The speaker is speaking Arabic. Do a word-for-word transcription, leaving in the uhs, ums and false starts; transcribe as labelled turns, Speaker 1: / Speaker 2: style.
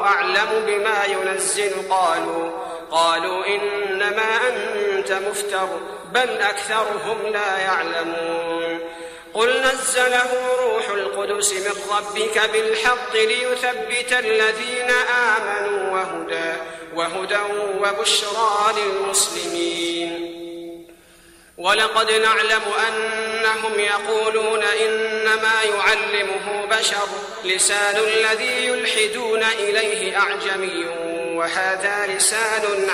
Speaker 1: أعلم بما ينزل قالوا قالوا إنما أنت مفتر بل أكثرهم لا يعلمون قل نزله روح القدس من ربك بالحق ليثبت الذين آمنوا وهدى, وهدى وبشرى للمسلمين. ولقد نعلم أنهم يقولون إنما يعلمه بشر لسان الذي يلحدون إليه أعجمي وهذا لسان